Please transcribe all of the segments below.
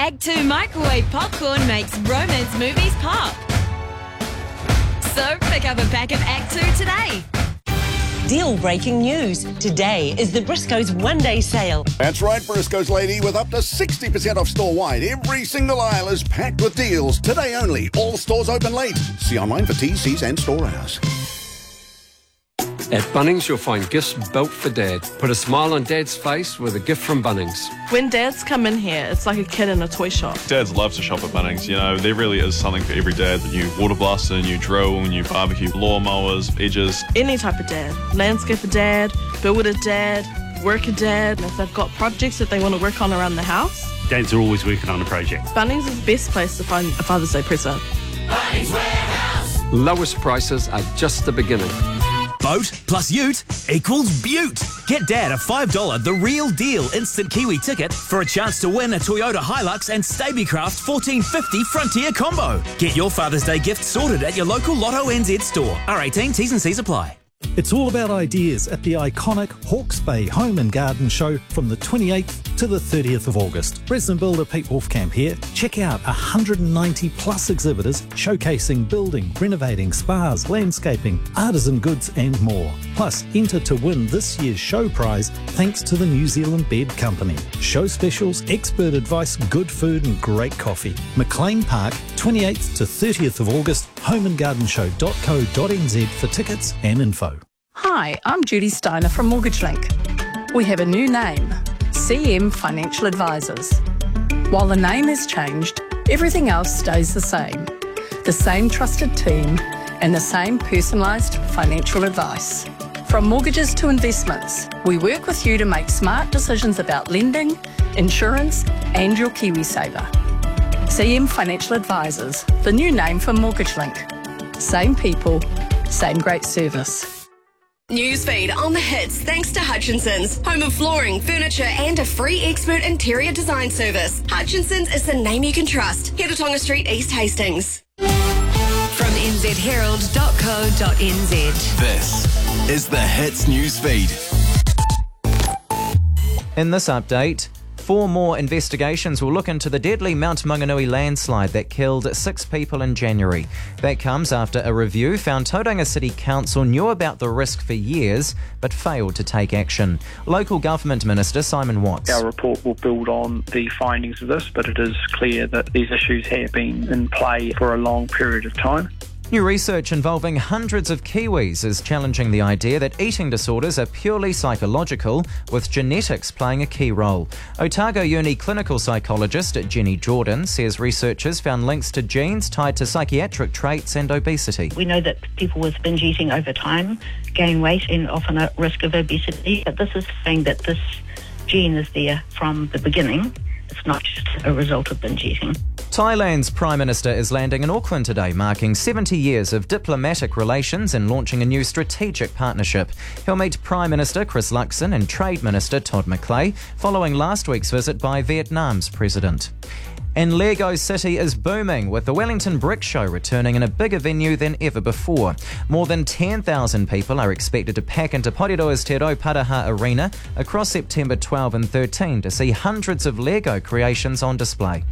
Act 2 microwave popcorn makes romance movies pop. So pick up a pack of Act 2 today. Deal-breaking news. Today is the Briscoes one-day sale. That's right, Briscoes lady, with up to 60% off store-wide. Every single aisle is packed with deals. Today only. All stores open late. See online for TCs and store hours. At Bunnings, you'll find gifts built for Dad. Put a smile on Dad's face with a gift from Bunnings. When dads come in here, it's like a kid in a toy shop. Dads love to shop at Bunnings. You know, there really is something for every dad. New water blaster, new drill, new barbecue, lawnmowers, edges. Any type of dad. Landscaper dad, builder dad, worker dad. And if they've got projects that they want to work on around the house. Dads are always working on a project. Bunnings is the best place to find a Father's Day present. Bunnings Warehouse. Lowest prices are just the beginning. Boat plus ute equals beaut. Get Dad a $5 The Real Deal instant Kiwi ticket for a chance to win a Toyota Hilux and Stabicraft 1450 Frontier combo. Get your Father's Day gift sorted at your local Lotto NZ store. R18 T's and C's apply. It's all about ideas at the iconic Hawke's Bay Home and Garden Show from the 28th to the 30th of August. Resident builder Pete Wolfcamp here. Check out 190 plus exhibitors showcasing building, renovating, spas, landscaping, artisan goods and more. Plus, enter to win this year's show prize thanks to the New Zealand Bed Company. Show specials, expert advice, good food and great coffee. McLean Park, 28th to 30th of August, homeandgardenshow.co.nz for tickets and info. Hi, I'm Judy Steiner from Mortgage Link. We have a new name, CM Financial Advisors. While the name has changed, everything else stays the same. The same trusted team and the same personalised financial advice. From mortgages to investments, we work with you to make smart decisions about lending, insurance and your KiwiSaver. CM Financial Advisors, the new name for Mortgage Link. Same people, same great service. Newsfeed on the hits thanks to Hutchinson's. Home of flooring, furniture and a free expert interior design service. Hutchinson's is the name you can trust. Head to Tonga Street, East Hastings. From nzherald.co.nz. This is the Hits Newsfeed. In this update, 4 more investigations will look into the deadly Mount Maunganui landslide that killed 6 people in January. That comes after a review found Tauranga City Council knew about the risk for years but failed to take action. Local Government Minister Simon Watts. Our report will build on the findings of this, but it is clear that these issues have been in play for a long period of time. New research involving hundreds of Kiwis is challenging the idea that eating disorders are purely psychological, with genetics playing a key role. Otago Uni clinical psychologist Jenny Jordan says researchers found links to genes tied to psychiatric traits and obesity. We know that people with binge eating over time gain weight and often at risk of obesity, but this is saying that this gene is there from the beginning. It's not just a result of binge eating. Thailand's Prime Minister is landing in Auckland today, marking 70 years of diplomatic relations and launching a new strategic partnership. He'll meet Prime Minister Chris Luxon and Trade Minister Todd McClay, following last week's visit by Vietnam's president. And Lego City is booming, with the Wellington Brick Show returning in a bigger venue than ever before. More than 10,000 people are expected to pack into Porirua Te Rau Paraha Arena across September 12 and 13 to see hundreds of Lego creations on display.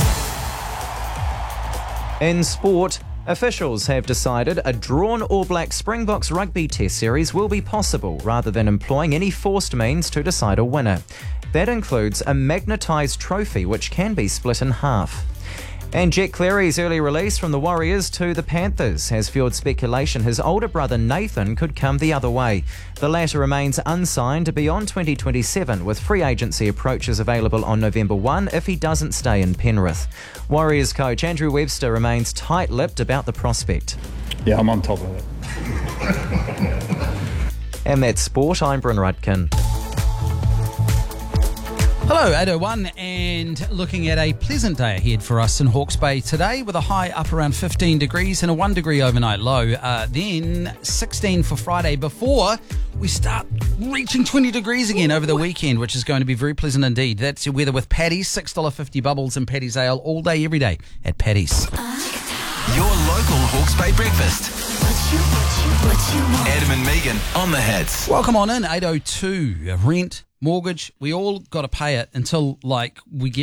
In sport, officials have decided a drawn All Black Springboks rugby test series will be possible rather than employing any forced means to decide a winner. That includes a magnetised trophy which can be split in half. And Jet Cleary's early release from the Warriors to the Panthers has fueled speculation his older brother Nathan could come the other way. The latter remains unsigned beyond 2027, with free agency approaches available on November 1 if he doesn't stay in Penrith. Warriors coach Andrew Webster remains tight-lipped about the prospect. Yeah, I'm on top of it. And that's sport. I'm Bryn Rudkin. Hello, 801, and looking at a pleasant day ahead for us in Hawke's Bay today, with a high up around 15 degrees and a 1 degree overnight low. Then 16 for Friday before we start reaching 20 degrees again over the weekend, which is going to be very pleasant indeed. That's your weather with Paddy's, $6.50 bubbles and Paddy's Ale all day, every day at Paddy's. Your local Hawke's Bay breakfast. Adam and Megan on the hits. Welcome on in, 802. Rent, mortgage, we all got to pay it until we get